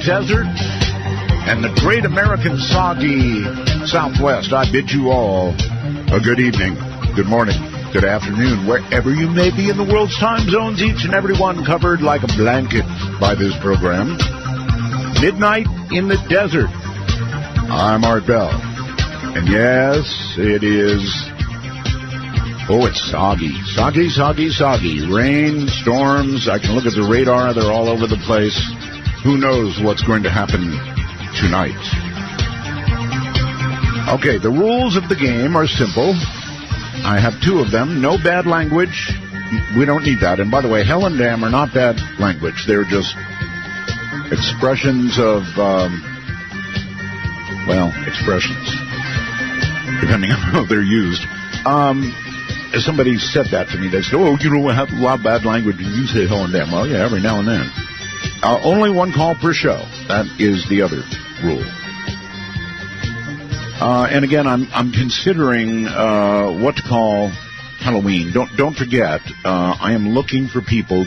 desert and the great American soggy Southwest, I bid you all a good evening, good morning, good afternoon, wherever you may be in the world's time zones, each and every one covered like a blanket by this program. Midnight in the Desert. I'm Art Bell. And yes, it is... Oh, it's soggy. Soggy, soggy, soggy. Rain, storms. I can look at the radar. They're all over the place. Who knows what's going to happen tonight? Okay, the rules of the game are simple. I have two of them. No bad language. We don't need that. And by the way, hell and damn are not bad language. They're just expressions of, expressions, depending on how they're used. Somebody said that to me. They said, oh, you don't have a lot of bad language, and you say hell and damn. Well, yeah, every now and then. Only one call per show. That is the other rule. And again, I'm considering what to call Halloween. Don't forget, I am looking for people